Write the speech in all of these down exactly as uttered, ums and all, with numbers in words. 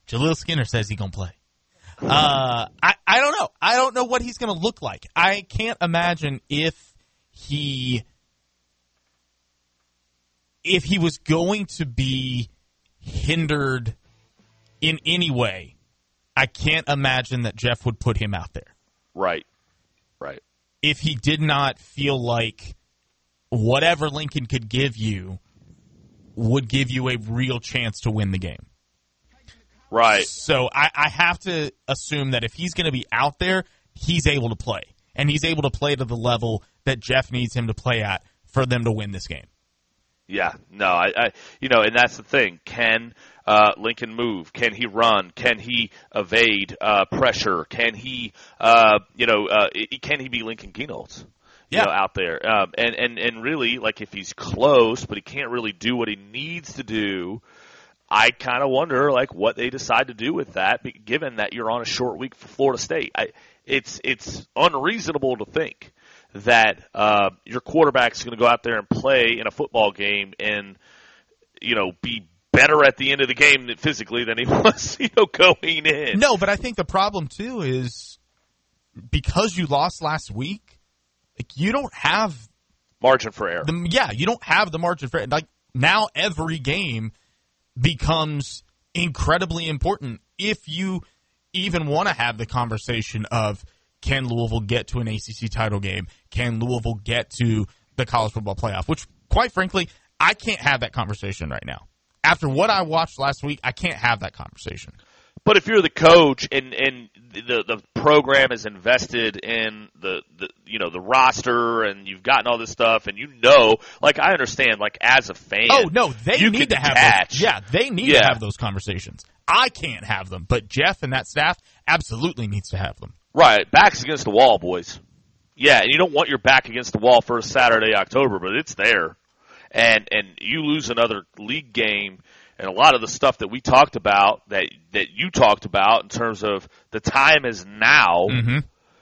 Jaleel Skinner says he's going to play. Uh, I, I don't know. I don't know what he's going to look like. I can't imagine if he if he was going to be hindered in any way. I can't imagine that Jeff would put him out there. Right. Right. If he did not feel like whatever Lincoln could give you would give you a real chance to win the game. Right. So I, I have to assume that if he's going to be out there, he's able to play. And he's able to play to the level that Jeff needs him to play at for them to win this game. Yeah. No, I, I you know, and that's the thing. Can uh, Lincoln move? Can he run? Can he evade uh, pressure? Can he, uh, you know, uh, can he be Lincoln Kienholz? You Yeah. know, out there. Um, and, and, and really, like, if he's close, but he can't really do what he needs to do, I kind of wonder, like, what they decide to do with that, given that you're on a short week for Florida State. I, it's it's unreasonable to think that uh, your quarterback's going to go out there and play in a football game and, you know, be better at the end of the game physically than he was, you know, going in. No, but I think the problem, too, is because you lost last week, like, you don't have margin for error. The, yeah, you don't have the margin for error. Like, now every game becomes incredibly important if you even want to have the conversation of, can Louisville get to an A C C title game? Can Louisville get to the college football playoff? Which, quite frankly, I can't have that conversation right now. After what I watched last week, I can't have that conversation. But if you're the coach and, and the the program is invested in the, the you know the roster and you've gotten all this stuff and you know, like, I understand, like, as a fan, oh no, they you need can to have detach. those, yeah, they need Yeah. to have those conversations. I can't have them, but Jeff and that staff absolutely needs to have them. Right, backs against the wall, boys. Yeah, and you don't want your back against the wall first Saturday, October, but it's there, and and you lose another league game. And a lot of the stuff that we talked about, that that you talked about in terms of the time is now, Mm-hmm.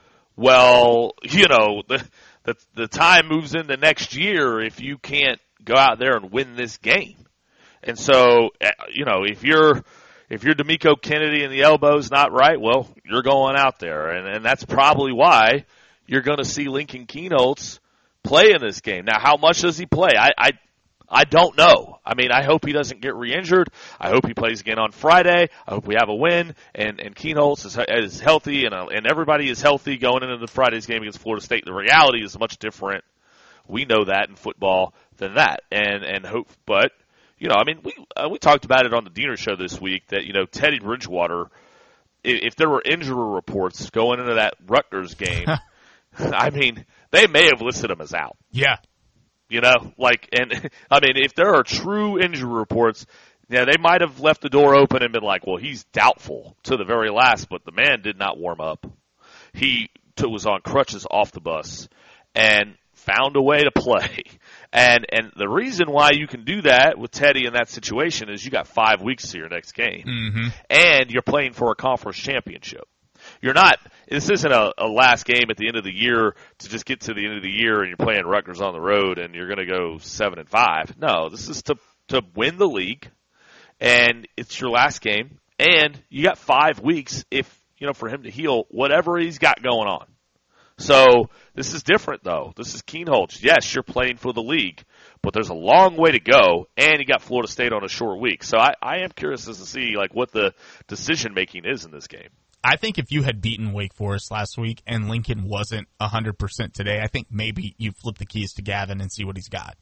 well, you know, the, the the time moves into next year if you can't go out there and win this game. And so, you know, if you're if you're D'Amico Kennedy and the elbow's not right, well, you're going out there. And, and that's probably why you're going to see Lincoln Kienholz play in this game. Now, how much does he play? I, I I don't know. I mean, I hope he doesn't get re-injured. I hope he plays again on Friday. I hope we have a win, and, and Kienholz is, is healthy, and, uh, and everybody is healthy going into the Friday's game against Florida State. The reality is much different. We know that in football than that, and and hope. But you know, I mean, we uh, we talked about it on the Diener show this week that you know Teddy Bridgewater, if, if there were injury reports going into that Rutgers game, I mean, they may have listed him as out. Yeah. You know, like, and I mean, if there are true injury reports, yeah, they might have left the door open and been like, well, he's doubtful to the very last, but the man did not warm up. He t- was on crutches off the bus and found a way to play. And and the reason why you can do that with Teddy in that situation is you got five weeks to your next game, Mm-hmm. and you're playing for a conference championship. You're not, this isn't a, a last game at the end of the year to just get to the end of the year and you're playing Rutgers on the road and you're going to go seven and five. No, this is to, to win the league, and it's your last game, and you got five weeks if, you know, for him to heal whatever he's got going on. So this is different, though. This is Kienholz. Yes, you're playing for the league, but there's a long way to go, and you got Florida State on a short week. So I, I am curious as to see, like, what the decision-making is in this game. I think if you had beaten Wake Forest last week and Lincoln wasn't one hundred percent today, I think maybe you flip the keys to Gavin and see what he's got.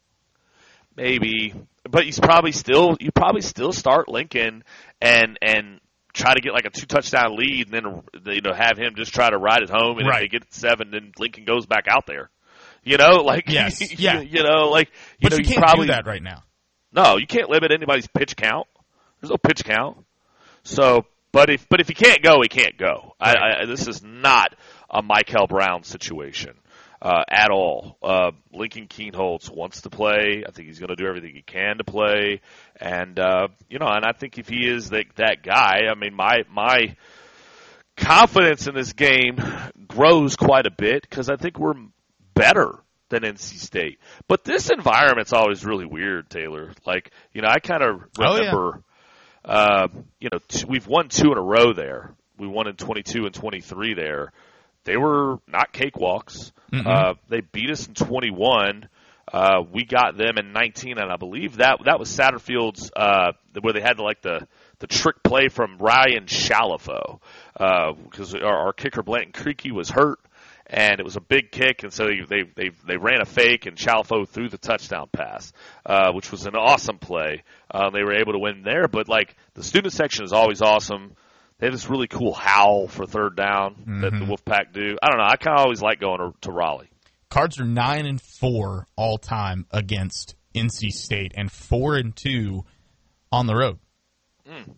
Maybe, but he's probably still, you probably still start Lincoln and and try to get like a two touchdown lead, and then you know have him just try to ride it home, and right. if they get seven, then Lincoln goes back out there. You know, like yes, you, yeah, you know, like you but know, you can't probably, do that right now. No, you can't limit anybody's pitch count. There's no pitch count. So, but if but if he can't go, he can't go. Right. I, I, this is not a Michael Brown situation. Uh, at all. Uh, Lincoln Kienholz wants to play. I think he's going to do everything he can to play. And, uh, you know, and I think if he is the, that guy, I mean, my, my confidence in this game grows quite a bit because I think we're better than N C State. But this environment's always really weird, Taylor. Like, you know, I kind of remember, oh, yeah. uh, you know, t- we've won two in a row there. We won in twenty-two and twenty-three there. They were not cakewalks. Mm-hmm. Uh, they beat us in twenty-one. Uh, we got them in nineteen, and I believe that that was Satterfield's uh, where they had like the the trick play from Ryan Shalafo because uh, our, our kicker Blanton Creaky was hurt, and it was a big kick, and so they they they, they ran a fake, and Shalafo threw the touchdown pass, uh, which was an awesome play. Uh, they were able to win there, but like the student section is always awesome. They have this really cool howl for third down mm-hmm. that the Wolfpack do. I don't know. I kind of always like going to, to Raleigh. Cards are nine and four all time against N C State, and four and two on the road. Mm.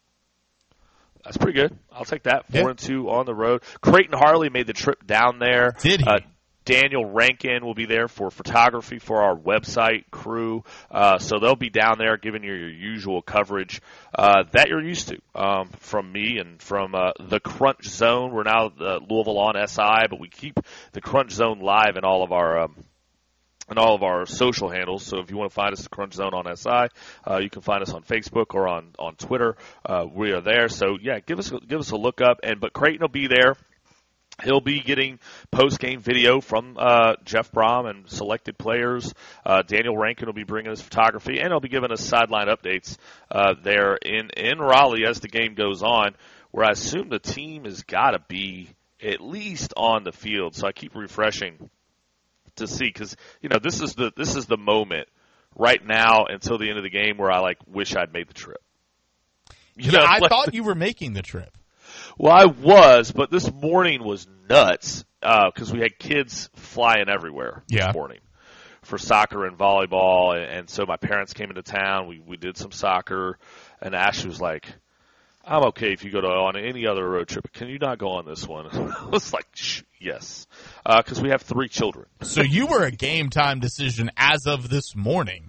That's pretty good. I'll take that. Four yeah. and two on the road. Creighton Harley made the trip down there. Did he? Uh, Daniel Rankin will be there for photography for our website crew. Uh, so they'll be down there giving you your usual coverage uh, that you're used to um, from me and from uh, the Crunch Zone. We're now uh, Louisville on S I, but we keep the Crunch Zone live in all of our um, in all of our social handles. So if you want to find us, the Crunch Zone on S I, uh, you can find us on Facebook or on on Twitter. Uh, we are there. So yeah, give us give us a look up. And but Creighton will be there. He'll be getting post-game video from uh, Jeff Brom and selected players. Uh, Daniel Rankin will be bringing us photography, and he'll be giving us sideline updates uh, there in, in Raleigh as the game goes on, where I assume the team has got to be at least on the field. So I keep refreshing to see because, you know, this is the this is the moment right now until the end of the game where I, like, wish I'd made the trip. You yeah, know, I like, thought you were making the trip. Well, I was, but this morning was nuts because uh, we had kids flying everywhere yeah. this morning for soccer and volleyball, and, and so my parents came into town. We we did some soccer, and Ashley was like, "I'm okay if you go to on any other road trip. Can you not go on this one?" I was like, Shh, "Yes," because uh, we have three children. So you were a game time decision as of this morning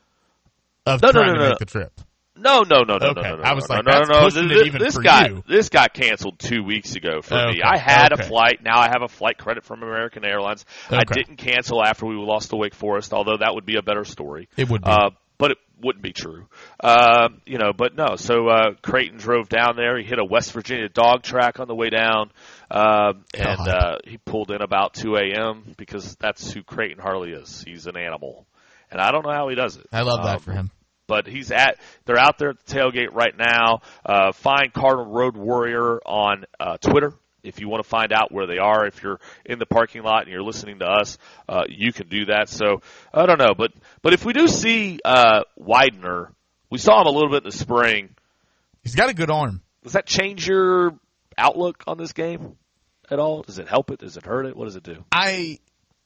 of no, trying no, no, to no. make the trip. No, no, no, no, okay. no, no, no. I was no, like, no, that's no, no. pushing This, it even this for got, you. This got canceled two weeks ago for okay. me. I had okay. a flight. Now I have a flight credit from American Airlines. Okay. I didn't cancel after we lost to Wake Forest, although that would be a better story. It would be. Uh, but it wouldn't be true. Uh, you know, but no. So uh, Creighton drove down there. He hit a West Virginia dog track on the way down, uh, and uh, he pulled in about two a.m. because that's who Creighton Harley is. He's an animal, and I don't know how he does it. I love um, that for him. But he's at, they're out there at the tailgate right now. Uh, find Cardinal Road Warrior on uh, Twitter if you want to find out where they are. If you're in the parking lot and you're listening to us, uh, you can do that. So I don't know, but but if we do see uh, Widener, we saw him a little bit in the spring. He's got a good arm. Does that change your outlook on this game at all? Does it help it? Does it hurt it? What does it do? I.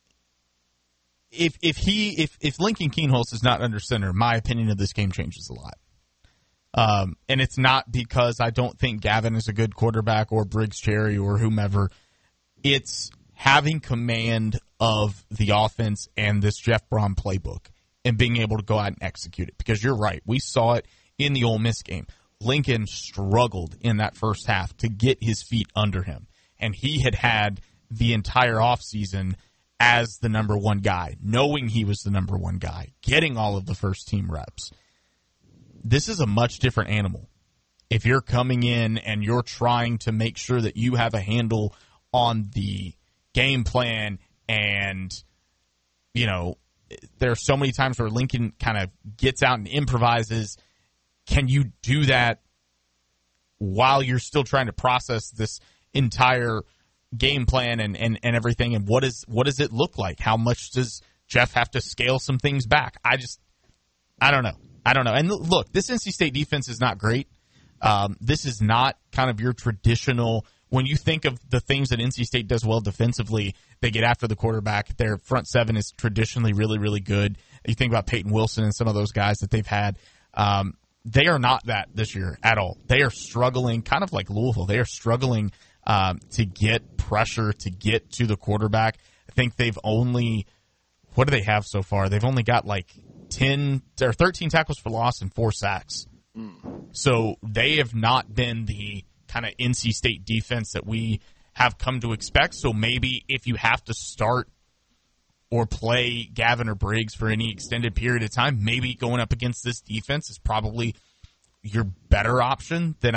If if he if if Lincoln Kienholz is not under center, my opinion of this game changes a lot. Um, and it's not because I don't think Gavin is a good quarterback or Briggs Cherry or whomever. It's having command of the offense and this Jeff Brom playbook and being able to go out and execute it. Because you're right, we saw it in the Ole Miss game. Lincoln struggled in that first half to get his feet under him, and he had had the entire offseason as the number one guy, knowing he was the number one guy, getting all of the first team reps. This is a much different animal. If you're coming in and you're trying to make sure that you have a handle on the game plan and, you know, there are so many times where Lincoln kind of gets out and improvises. Can you do that while you're still trying to process this entire game plan and, and, and everything, and what is what does it look like? How much does Jeff have to scale some things back? I just, I don't know. I don't know. And look, this N C State defense is not great. Um, this is not kind of your traditional, when you think of the things that N C State does well defensively, they get after the quarterback. Their front seven is traditionally really, really good. You think about Peyton Wilson and some of those guys that they've had. Um, they are not that this year at all. They are struggling, kind of like Louisville. They are struggling Um, to get pressure, to get to the quarterback. I think they've only, what do they have so far? They've only got like ten or thirteen tackles for loss and four sacks. Mm. So they have not been the kind of N C State defense that we have come to expect. So maybe if you have to start or play Gavin or Briggs for any extended period of time, maybe going up against this defense is probably your better option than